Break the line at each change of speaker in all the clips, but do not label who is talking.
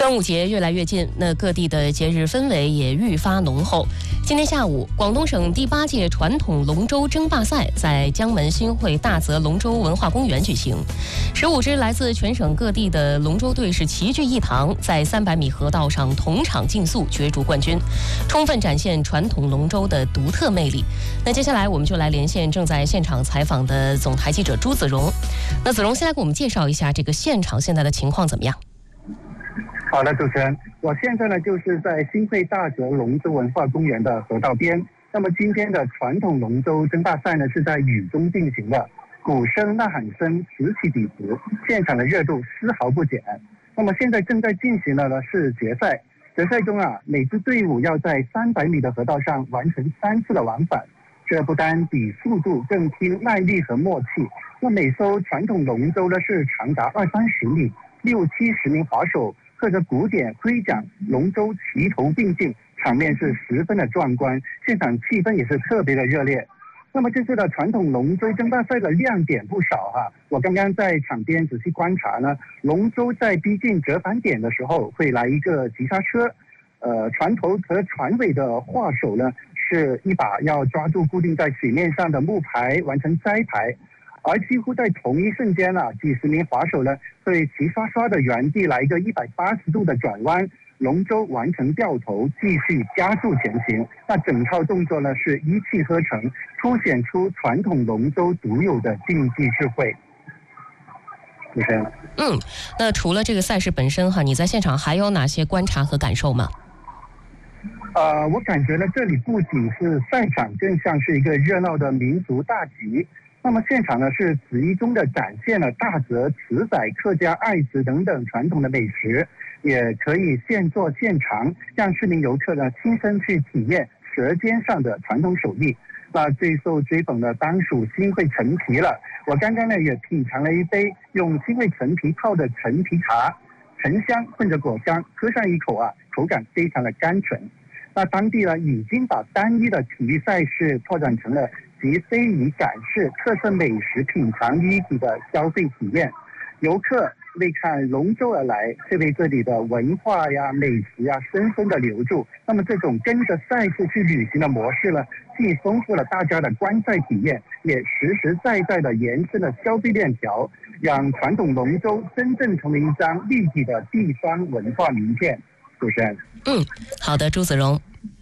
端午节越来越近，那各地的节日氛围也愈发浓厚。今天下午，广东省第8届传统龙舟争霸赛在江门新会大泽龙舟文化公园举行。15支来自全省各地的龙舟队是齐聚一堂，在300米河道上同场竞速，角逐冠军，充分展现传统龙舟的独特魅力。那接下来我们就来连线正在现场采访的总台记者朱子荣。那子荣先来给我们介绍一下这个现场现在的情况怎么样？
好的，主持人，我现在呢就是在新会大泽龙舟文化公园的河道边。那么今天的传统龙舟争霸赛呢是在雨中进行的，鼓声、呐喊声此起彼伏，现场的热度丝毫不减。那么现在正在进行的呢是决赛，决赛中每支队伍要在300米的河道上完成3次的往返，这不单比速度，更拼耐力和默契。那每艘传统龙舟呢是长达20-30米，60-70名滑手喝着鼓点挥桨，龙舟齐头并进，场面是十分的壮观，现场气氛也是特别的热烈。那么这次的传统龙舟争霸赛的亮点不少我刚刚在场边仔细观察呢，龙舟在逼近折返点的时候会来一个急刹车，船头和船尾的划手呢是一把要抓住固定在水面上的木牌完成摘牌。而几乎在同一瞬间几十名滑手呢会齐刷刷的原地来一个180度的转弯，龙舟完成掉头，继续加速前行。那整套动作呢是一气呵成，凸显出传统龙舟独有的竞技智慧。主持人，
那除了这个赛事本身你在现场还有哪些观察和感受吗？
我感觉呢，这里不仅是赛场，更像是一个热闹的民族大集。那么现场呢是集中的展现了大泽、瓷仔、客家爱子等等传统的美食，也可以现做现尝，让市民游客呢亲身去体验舌尖上的传统手艺。那最受追捧的当属新会陈皮了。我刚刚呢也品尝了一杯用新会陈皮泡的陈皮茶，沉香混着果香，喝上一口口感非常的甘醇。那当地呢已经把单一的体育赛事拓展成了集非遗展示、特色美食品尝于一体的消费体验。游客为看龙舟而来，却被这里的文化美食深深的留住。那么这种跟着赛事去旅行的模式呢，既丰富了大家的观赛体验，也实实在在的延伸了消费链条，让传统龙舟真正成为一张立体的地方文化名片。主持人，
好的，朱子荣。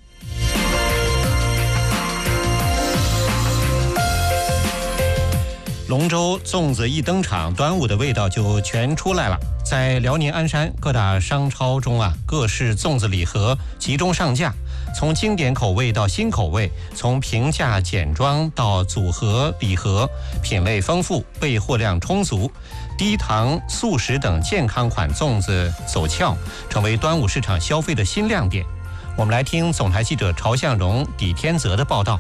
龙舟粽子一登场，端午的味道就全出来了。在辽宁鞍山各大商超中各式粽子礼盒集中上架，从经典口味到新口味，从平价简装到组合礼盒，品类丰富，备货量充足。低糖、素食等健康款粽子走俏，成为端午市场消费的新亮点。我们来听总台记者朝向荣、李天泽的报道。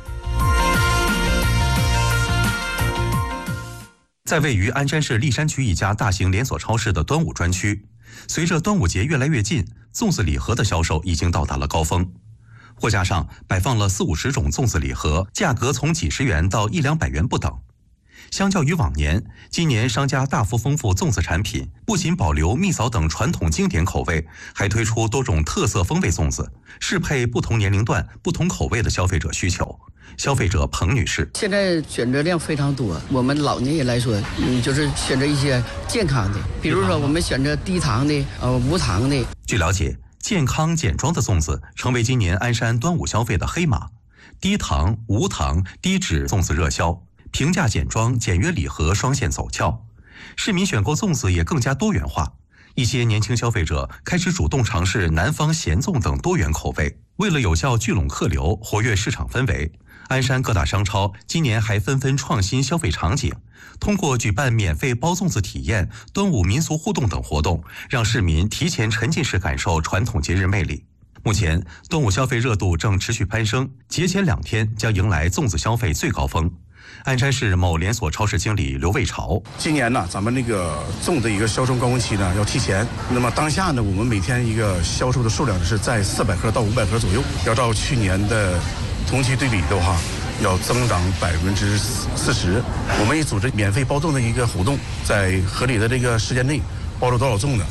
在位于鞍山市栗山区一家大型连锁超市的端午专区，随着端午节越来越近，粽子礼盒的销售已经到达了高峰。货架上摆放了40-50种粽子礼盒，价格从几十元到100-200元不等。相较于往年，今年商家大幅丰富粽子产品，不仅保留蜜枣等传统经典口味，还推出多种特色风味粽子，适配不同年龄段、不同口味的消费者需求。消费者彭女士，
现在选择量非常多，我们老年人来说，就是选择一些健康的，比如说我们选择低糖的、无糖的。
据了解，健康简装的粽子成为今年鞍山端午消费的黑马，低糖、无糖、低脂粽子热销，平价简装、简约礼盒双线走俏，市民选购粽子也更加多元化。一些年轻消费者开始主动尝试南方咸粽等多元口味。为了有效聚拢客流，活跃市场氛围，鞍山各大商超今年还纷纷创新消费场景，通过举办免费包粽子体验、端午民俗互动等活动，让市民提前沉浸式感受传统节日魅力。目前，端午消费热度正持续攀升，节前2天将迎来粽子消费最高峰。鞍山市某连锁超市经理刘卫朝，
今年呢，咱们那个粽的一个销售高峰期呢要提前。那么当下呢，我们每天一个销售的数量是在400盒到500盒左右，要照去年的同期对比的话，要增长40%。我们也组织免费包粽的一个活动，在合理的这个时间内包了多少粽呢？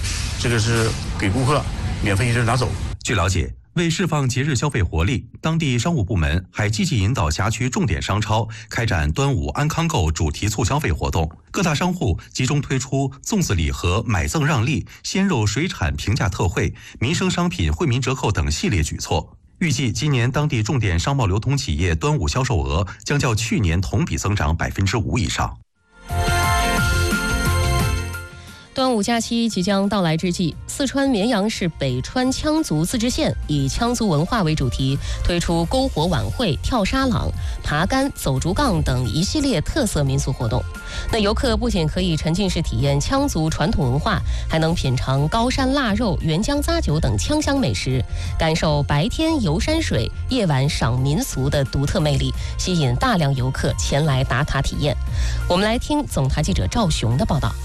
这个是给顾客免费一人拿走。
据了解，为释放节日消费活力，当地商务部门还积极引导辖区重点商超开展端午安康购主题促消费活动，各大商户集中推出粽子礼盒、买赠让利、鲜肉水产平价特惠、民生商品惠民折扣等系列举措。预计今年当地重点商贸流通企业端午销售额将较去年同比增长5%以上。
端午假期即将到来之际，四川绵阳市北川羌族自治县以羌族文化为主题，推出篝火晚会、跳沙朗、爬杆、走竹杠等一系列特色民俗活动。那游客不仅可以沉浸式体验羌族传统文化，还能品尝高山腊肉、原浆咂酒等羌乡美食，感受白天游山水、夜晚赏民俗的独特魅力，吸引大量游客前来打卡体验。我们来听总台记者赵雄的报道。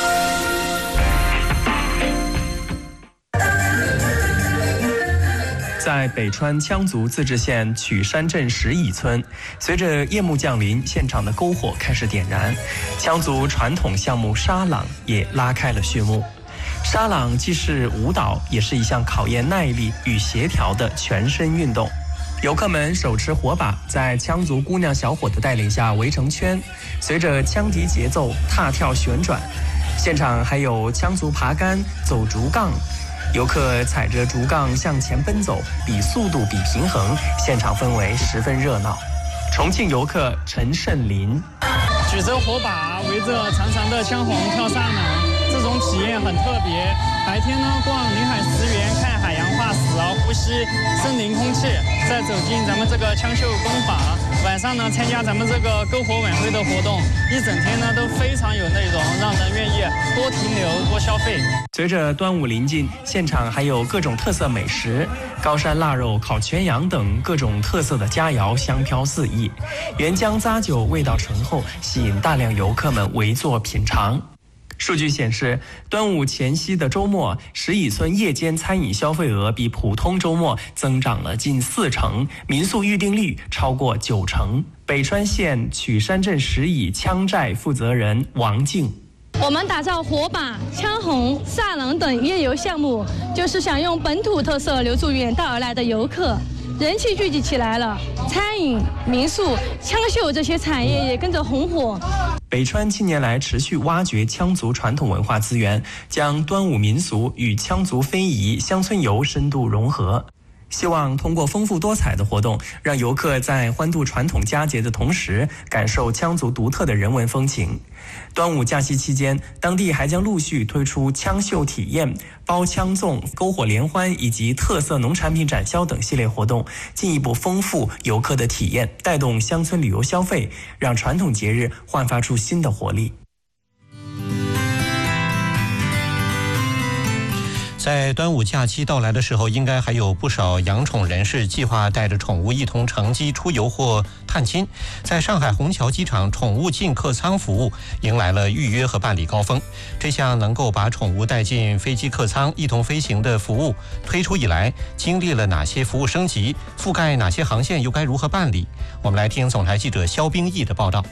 在北川羌族自治县曲山镇石乙村，随着夜幕降临，现场的篝火开始点燃，羌族传统项目沙朗也拉开了序幕。沙朗既是舞蹈，也是一项考验耐力与协调的全身运动。游客们手持火把，在羌族姑娘小伙的带领下围成圈，随着羌笛节奏踏跳旋转。现场还有羌族爬杆、走竹杠。游客踩着竹杠向前奔走，比速度，比平衡，现场氛围十分热闹。重庆游客陈胜林，
举着火把，围着长长的羌红跳萨满，这种体验很特别。白天呢，逛临海石原，看海洋化石，呼吸森林空气，再走进咱们这个羌绣工坊。晚上呢，参加咱们这个篝火晚会的活动，一整天呢都非常有内容，让人愿意多停留、多消费。
随着端午临近，现场还有各种特色美食，高山腊肉、烤全羊等各种特色的佳肴香飘四溢，原浆咂酒味道醇厚，吸引大量游客们围坐品尝。数据显示，端午前夕的周末，石乙村夜间餐饮消费额比普通周末增长了近40%，民宿预订率超过90%。北川县曲山镇石乙羌寨负责人王静，
我们打造火把、羌红、萨朗等夜游项目，就是想用本土特色留住远道而来的游客。人气聚集起来了，餐饮、民宿、羌绣这些产业也跟着红火。
北川近年来持续挖掘羌族传统文化资源，将端午民俗与羌族非遗、乡村游深度融合。希望通过丰富多彩的活动，让游客在欢度传统佳节的同时，感受羌族独特的人文风情。端午假期期间，当地还将陆续推出羌绣体验、包羌粽、篝火联欢以及特色农产品展销等系列活动，进一步丰富游客的体验，带动乡村旅游消费，让传统节日焕发出新的活力。
在端午假期到来的时候，应该还有不少养宠人士计划带着宠物一同乘机出游或探亲。在上海虹桥机场，宠物进客舱服务迎来了预约和办理高峰。这项能够把宠物带进飞机客舱一同飞行的服务推出以来，经历了哪些服务升级，覆盖哪些航线，又该如何办理？我们来听总台记者肖冰毅的报道。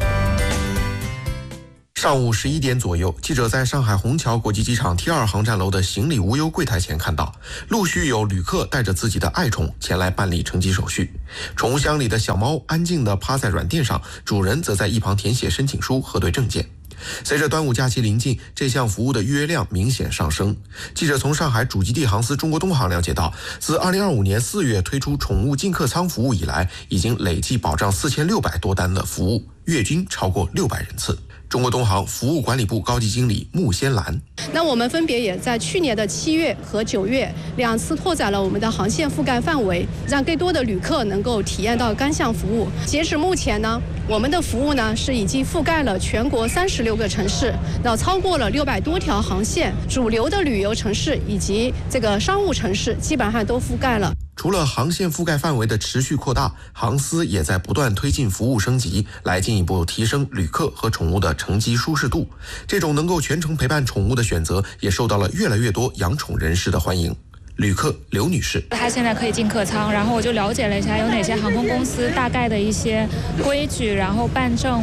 上午11点左右，记者在上海虹桥国际机场T2航站楼的行李无忧柜台前看到，陆续有旅客带着自己的爱宠前来办理乘机手续。宠物箱里的小猫安静地趴在软垫上，主人则在一旁填写申请书、核对证件。随着端午假期临近，这项服务的预约量明显上升。记者从上海主基地航司中国东航了解到，自2025年4月推出宠物进客舱服务以来，已经累计保障4600多单的服务，月均超过600人次。中国东航服务管理部高级经理穆仙兰，
那我们分别也在去年的7月和9月2次拓展了我们的航线覆盖范围，让更多的旅客能够体验到单项服务。截止目前呢，我们的服务呢是已经覆盖了全国36个城市，那超过了600多条航线，主流的旅游城市以及这个商务城市基本上都覆盖了。
除了航线覆盖范围的持续扩大，航司也在不断推进服务升级，来进一步提升旅客和宠物的乘机舒适度。这种能够全程陪伴宠物的选择，也受到了越来越多养宠人士的欢迎。旅客刘女士，
他现在可以进客舱，然后我就了解了一下有哪些航空公司大概的一些规矩，然后办证、买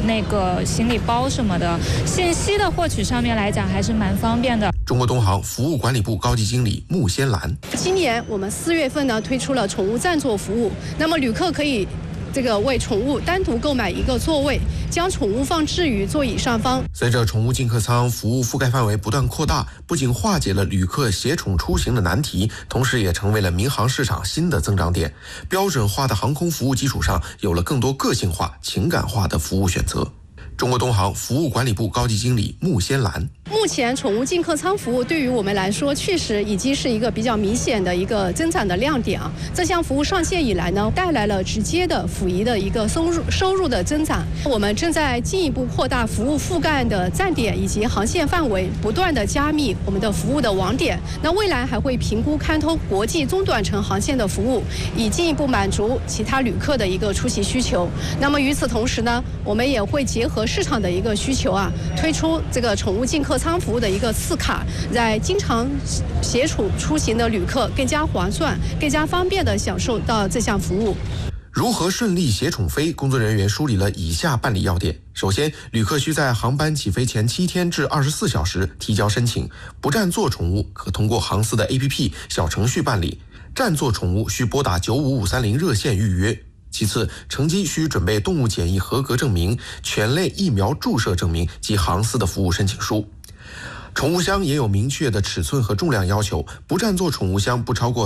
那个行李包什么的，信息的获取上面来讲还是蛮方便的。
中国东航服务管理部高级经理穆仙兰，
今年我们4月份呢推出了宠物暂坐服务，那么旅客可以为宠物单独购买一个座位，将宠物放置于座椅上方。
随着宠物进客舱服务覆盖范围不断扩大，不仅化解了旅客携宠出行的难题，同时也成为了民航市场新的增长点。标准化的航空服务基础上，有了更多个性化、情感化的服务选择。中国东航服务管理部高级经理穆仙兰，
目前宠物进客舱服务对于我们来说，确实已经是一个比较明显的一个增长的亮点啊。这项服务上线以来呢，带来了直接的辅以的一个收入的增长。我们正在进一步扩大服务覆盖的站点以及航线范围，不断的加密我们的服务的网点。那未来还会评估开通国际中短程航线的服务，以进一步满足其他旅客的一个出行需求。那么与此同时呢，我们也会结合市场的一个需求啊，推出这个宠物进客舱服务的一个次卡，在经常携宠出行的旅客更加划算、更加方便地享受到这项服务。
如何顺利携宠飞？工作人员梳理了以下办理要点。首先，旅客需在航班起飞前7天至24小时提交申请，不占座宠物可通过航司的 APP 小程序办理，占座宠物需拨打95530热线预约。其次，乘机需准备动物检疫合格证明、犬类疫苗注射证明及航司的服务申请书。宠物箱也有明确的尺寸和重量要求，不占座宠物箱不超过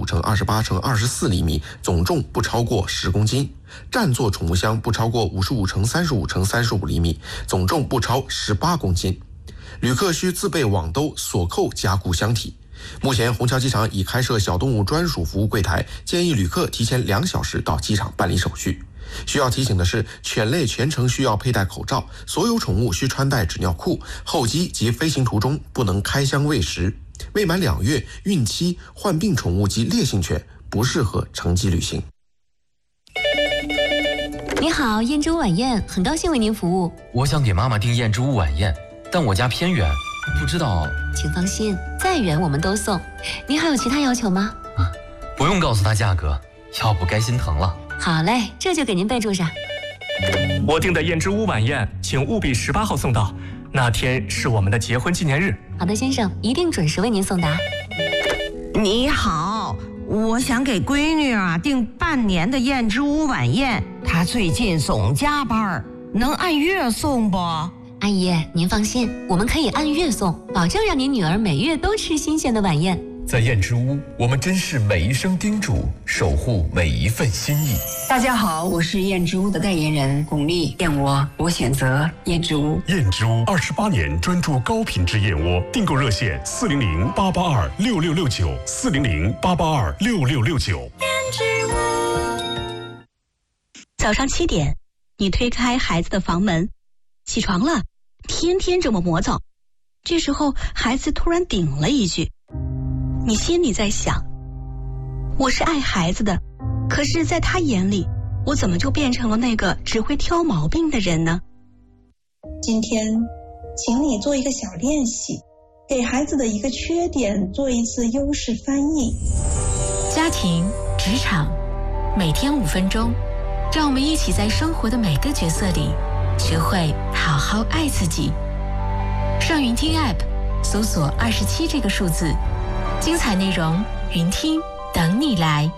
35×28×24厘米，总重不超过10公斤；占座宠物箱不超过55×35×35厘米，总重不超18公斤。旅客需自备网兜、锁扣加固箱体。目前虹桥机场已开设小动物专属服务柜台，建议旅客提前2小时到机场办理手续。需要提醒的是，犬类全程需要佩戴口罩，所有宠物需穿戴纸尿裤，候机及飞行途中不能开箱喂食。未满2月、孕期、患病宠物及烈性犬不适合乘机旅行。
你好，燕之屋晚宴，很高兴为您服务。
我想给妈妈订燕之屋晚宴，但我家偏远，不知道。
请放心，再远我们都送。您还有其他要求吗？
不用告诉他价格，要不该心疼了。
好嘞，这就给您备注上。
我订的燕之屋晚宴，请务必18号送到，那天是我们的结婚纪念日。
好的，先生，一定准时为您送达。
你好，我想给闺女订半年的燕之屋晚宴，她最近总加班，能按月送不？
阿姨，您放心，我们可以按月送，保证让您女儿每月都吃新鲜的晚宴。
在燕之屋，我们珍视每一声叮嘱，守护每一份心意。
大家好，我是燕之屋的代言人巩俐，燕窝我选择燕之屋。
燕之屋28年专注高品质燕窝，订购热线400-882-6669，400-882-6669。燕之屋。
早上7点，你推开孩子的房门，起床了，天天这么磨蹭。这时候，孩子突然顶了一句。你心里在想，我是爱孩子的，可是在他眼里，我怎么就变成了那个只会挑毛病的人呢？
今天请你做一个小练习，给孩子的一个缺点做一次优势翻译。
家庭、职场，每天5分钟，让我们一起在生活的每个角色里学会好好爱自己。上云听 App 搜索27这个数字，精彩内容，云听等你来。